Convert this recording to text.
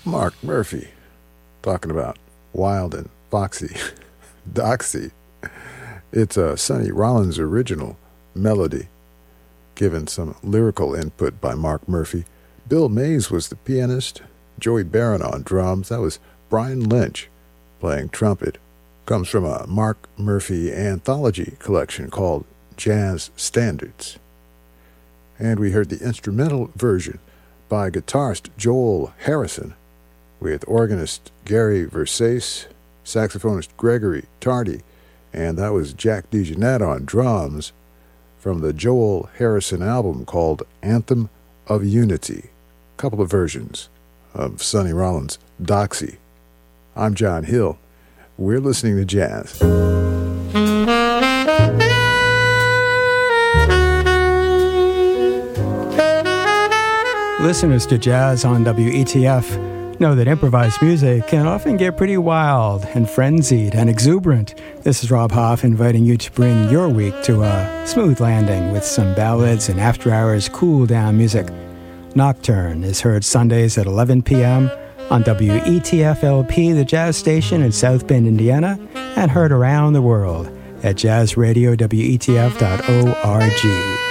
Mark Murphy, talking about Wild and Foxy, Doxy. It's a Sonny Rollins original melody, given some lyrical input by Mark Murphy. Bill Mays was the pianist, Joey Barron on drums. That was Brian Lynch playing trumpet. Comes from a Mark Murphy anthology collection called Jazz Standards. And we heard the instrumental version by guitarist Joel Harrison with organist Gary Versace, saxophonist Gregory Tardy, and that was Jack DeJohnette on drums from the Joel Harrison album called Anthem of Unity. A couple of versions of Sonny Rollins' Doxy. I'm John Hill. We're listening to jazz. Listeners to jazz on WETF know that improvised music can often get pretty wild and frenzied and exuberant. This is Rob Hoff inviting you to bring your week to a smooth landing with some ballads and after-hours cool-down music. Nocturne is heard Sundays at 11 p.m. on WETF-LP, the jazz station in South Bend, Indiana, and heard around the world at jazzradiowetf.org.